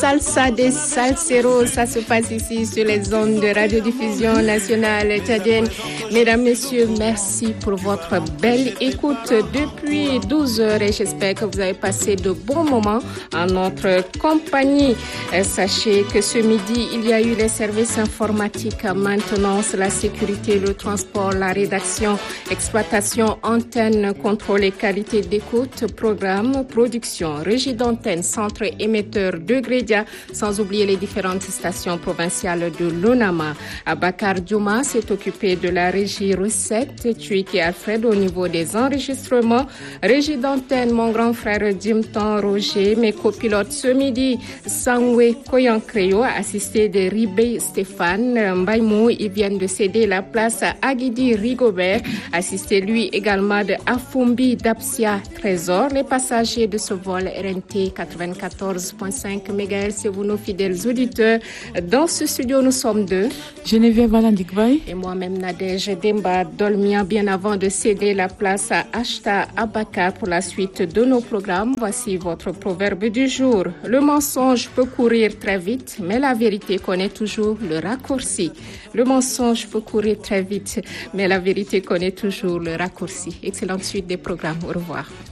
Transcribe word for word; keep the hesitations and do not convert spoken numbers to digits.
Salsa des Salseros, ça se passe ici sur les ondes de radiodiffusion nationale tchadienne. Mesdames, Messieurs, merci pour votre belle écoute depuis douze heures et j'espère que vous avez passé de bons moments en notre compagnie. Sachez que ce midi, il y a eu les services informatiques, maintenance, la sécurité, le transport, la rédaction, exploitation, antenne, contrôle et qualité d'écoute, programme, production, régie d'antenne, centre émetteur, degré, sans oublier les différentes stations provinciales de l'ONAMA. Abakar Djouma s'est occupé de la régie recette, Tuiki Alfred au niveau des enregistrements, régie d'antenne, mon grand frère Jimton Roger, mes copilotes ce midi, Sangwe Koyankreo, assisté de Ribé Stéphane Mbaïmou, ils viennent de céder la place à Agidi Rigobert, assisté lui également de Afumbi Dapsia Trésor, les passagers de ce vol R N T quatre-vingt-quatorze virgule cinq mégahertz. C'est vous nos fidèles auditeurs. Dans ce studio, nous sommes deux. Geneviève Valandikvaï. Et moi-même Nadège Demba Dolmia. Bien avant de céder la place à Ashta Abaka pour la suite de nos programmes, voici votre proverbe du jour. Le mensonge peut courir très vite, mais la vérité connaît toujours le raccourci. Le mensonge peut courir très vite, mais la vérité connaît toujours le raccourci. Excellente suite des programmes. Au revoir.